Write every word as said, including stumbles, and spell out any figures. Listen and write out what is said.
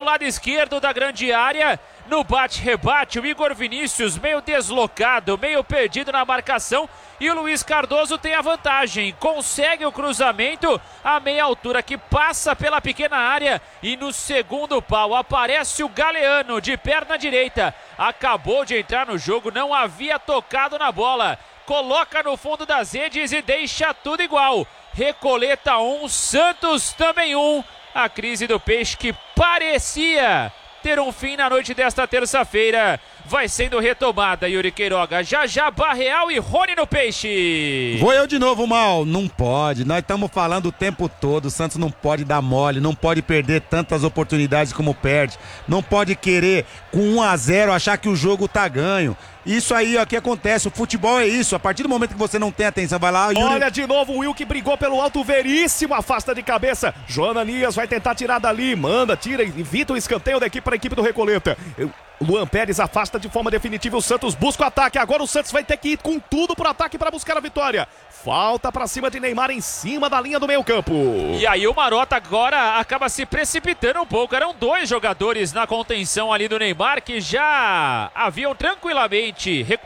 lado esquerdo da grande área. No bate-rebate, o Igor Vinícius meio deslocado, meio perdido na marcação. E o Luiz Cardoso tem a vantagem. Consegue o cruzamento a meia altura que passa pela pequena área. E no segundo pau aparece o Galeano de perna direita. Acabou de entrar no jogo, não havia tocado na bola. Coloca no fundo das redes e deixa tudo igual. Recoleta um, Santos também um. A crise do Peixe que parecia ter um fim na noite desta terça-feira vai sendo retomada, Yuri Queiroga. Já já Barreal e Rony no Peixe. Vou eu de novo, Mal. Não pode. Nós estamos falando o tempo todo. O Santos não pode dar mole, não pode perder tantas oportunidades como perde. Não pode querer, com um a zero, achar que o jogo tá ganho. Isso aí, ó, que acontece, o futebol é isso, a partir do momento que você não tem atenção, vai lá... Yuri... Olha de novo o Will que brigou pelo alto, Veríssimo, afasta de cabeça, Joana Nias vai tentar tirar dali, manda, tira, evita o escanteio da equipe para a equipe do Recoleta. Luan Pérez afasta de forma definitiva, o Santos busca o ataque, agora o Santos vai ter que ir com tudo pro ataque para buscar a vitória. Falta pra cima de Neymar em cima da linha do meio campo. E aí o Marota agora acaba se precipitando um pouco. Eram dois jogadores na contenção ali do Neymar que já haviam tranquilamente